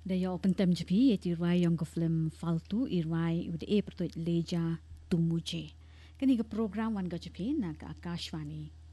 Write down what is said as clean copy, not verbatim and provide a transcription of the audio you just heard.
Daya open tem jepi yeti irwai yang ke film faltu irwai udah pertu leja tumuje. Kini ke program wan ga jepi na ke Akashvani